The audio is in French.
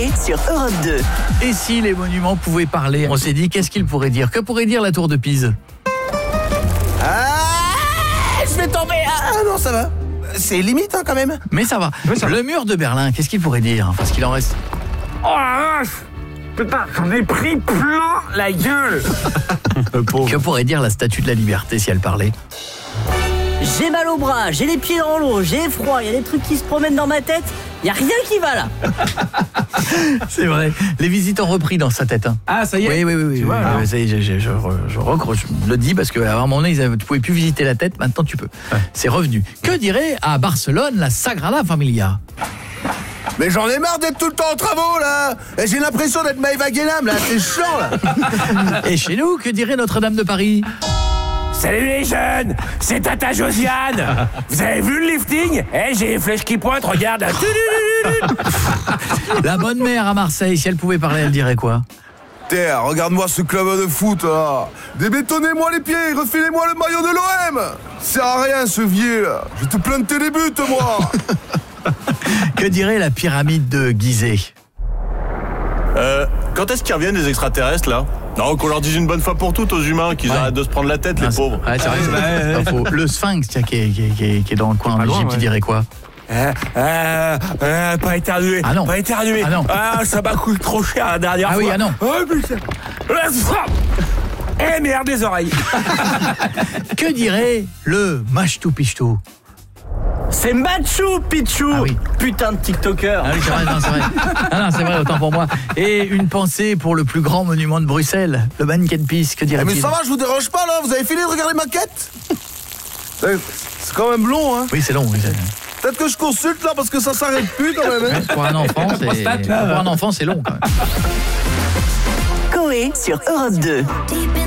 Coé sur Europe 2. Et si les monuments pouvaient parler, on s'est dit, qu'est-ce qu'ils pourraient dire? Que pourrait dire la tour de Pise? Je vais tomber. Ah non, ça va. C'est limite quand même. Mais ça va. Le mur de Berlin, qu'est-ce qu'il pourrait dire? Parce qu'il en reste. Oh la vache! Putain, j'en ai pris plein la gueule. Que pourrait dire la statue de la liberté si elle parlait? J'ai mal au bras, j'ai les pieds dans l'eau, j'ai froid, il y a des trucs qui se promènent dans ma tête, il y a rien qui va là. C'est vrai. Les visites ont repris dans sa tête. Ah, ça y est. Oui. vois, alors. Ça y est, je le dis parce qu'à un moment donné, tu pouvais plus visiter la tête, maintenant tu peux. Ouais. C'est revenu. Que dirait à Barcelone la Sagrada Familia? Mais j'en ai marre d'être tout le temps en travaux là. Et j'ai l'impression d'être Maëva Guénam là, c'est chiant là. Et chez nous, que dirait Notre-Dame de Paris? Salut les jeunes, c'est Tata Josiane. Vous avez vu le lifting? J'ai les flèches qui pointent, regarde. La bonne mère à Marseille, si elle pouvait parler, elle dirait quoi? Terre, regarde-moi ce club de foot là. Débétonnez-moi les pieds, refilez-moi le maillot de l'OM. Ça sert à rien ce vieux là. Je vais te planter les buts moi. Que dirait la pyramide de Gizeh? Quand est-ce qu'ils reviennent les extraterrestres là? Non, qu'on leur dise une bonne fois pour toutes aux humains qu'ils arrêtent de se prendre la tête, les pauvres. Ouais, c'est vrai, c'est pas faux. Le Sphinx, tiens, qui est dans le coin en Égypte, il dirait quoi? Pas éternué. Ah non. Pas éternué. Ah non. Ça m'a coûté trop cher la dernière Ah fois. oui, ah non. Oh putain. Merde, les oreilles. Que dirait le Machtou Pichtou? C'est Machu Picchu. Ah oui. Putain de TikToker. Ah oui, c'est vrai, non, c'est vrai. Ah non, c'est vrai, autant pour moi. Et une pensée pour le plus grand monument de Bruxelles, le Manneken Pis, que dirait-il? Mais ça va, je vous dérange pas là. Vous avez fini de regarder ma quête? C'est quand même long hein. Oui, c'est long, oui. Peut-être que je consulte là parce que ça s'arrête plus quand même hein. Pour un enfant, c'est long quand même. Coé sur Europe 2.